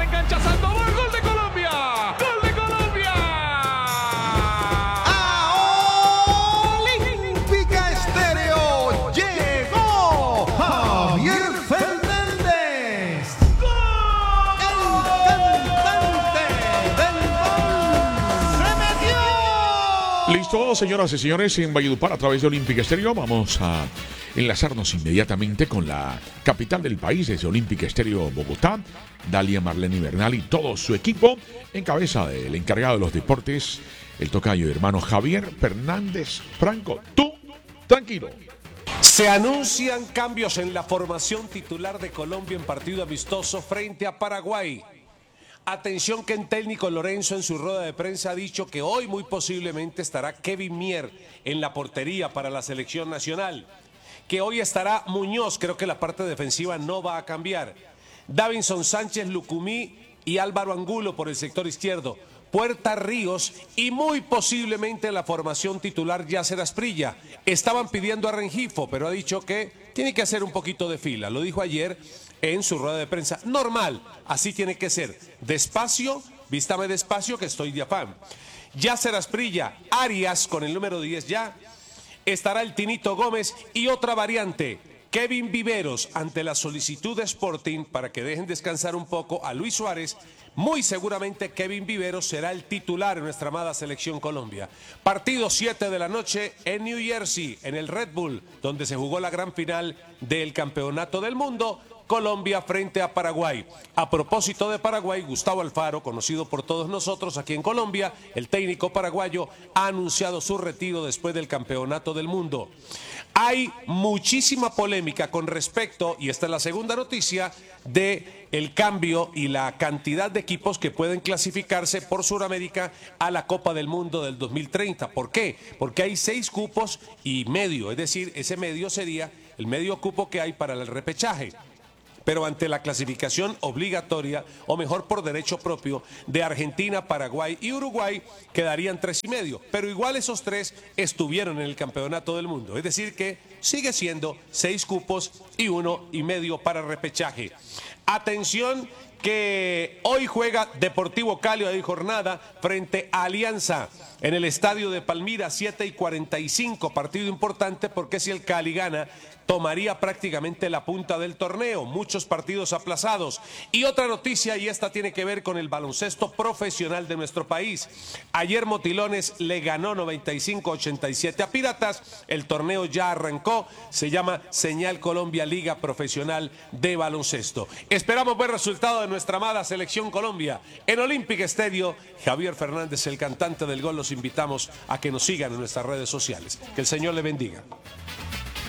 cancha Sandoval, gol de Colombia. ¡Gol de Colombia! A Olímpica Estéreo llegó Javier Fernández, el cantante del gol. ¡Se metió! Listo, señoras y señores, en Valledupar a través de Olímpica Estéreo vamos a enlazarnos inmediatamente con la capital del país, desde Olímpica Estéreo Bogotá. Dalia Marlene Bernal y todo su equipo, en cabeza del encargado de los deportes, el tocayo y hermano Javier Fernández Franco. Tú, tranquilo. Se anuncian cambios en la formación titular de Colombia en partido amistoso frente a Paraguay. Atención que el técnico Lorenzo en su rueda de prensa ha dicho que hoy muy posiblemente estará Kevin Mier en la portería para la selección nacional. Que hoy estará Muñoz, creo que la parte defensiva no va a cambiar. Davinson Sánchez, Lucumí y Álvaro Angulo por el sector izquierdo. Puerta, Ríos y muy posiblemente la formación titular Yasser Asprilla. Estaban pidiendo a Rengifo, pero ha dicho que tiene que hacer un poquito de fila. Lo dijo ayer en su rueda de prensa. Normal, así tiene que ser. Despacio, vístame despacio que estoy de afán. Yasser Asprilla, Arias con el número 10 ya. Estará el Tinito Gómez y otra variante, Kevin Viveros, ante la solicitud de Sporting para que dejen descansar un poco a Luis Suárez. Muy seguramente Kevin Viveros será el titular en nuestra amada selección Colombia. Partido 7 de la noche en New Jersey, en el Red Bull, donde se jugó la gran final del Campeonato del Mundo. Colombia frente a Paraguay. A propósito de Paraguay, Gustavo Alfaro, conocido por todos nosotros aquí en Colombia, el técnico paraguayo, ha anunciado su retiro después del Campeonato del Mundo. Hay muchísima polémica con respecto, y esta es la segunda noticia, de el cambio y la cantidad de equipos que pueden clasificarse por Sudamérica a la Copa del Mundo del 2030. ¿Por qué? Porque hay 6 cupos y medio, es decir, ese medio sería el medio cupo que hay para el repechaje. Pero ante la clasificación obligatoria, o mejor por derecho propio, de Argentina, Paraguay y Uruguay, quedarían 3 y medio. Pero igual esos 3 estuvieron en el Campeonato del Mundo. Es decir que sigue siendo 6 cupos y 1 y medio para repechaje. Atención que hoy juega Deportivo Cali, hay jornada frente a Alianza en el estadio de Palmira, 7:45, partido importante porque si el Cali gana, tomaría prácticamente la punta del torneo, muchos partidos aplazados. Y otra noticia, y esta tiene que ver con el baloncesto profesional de nuestro país. Ayer Motilones le ganó 95-87 a Piratas, el torneo ya arrancó, se llama Señal Colombia Liga Profesional de Baloncesto. Esperamos ver resultado de nuestra amada selección Colombia. En Olímpica Estéreo, Javier Fernández, el cantante del gol, los invitamos a que nos sigan en nuestras redes sociales. Que el Señor le bendiga.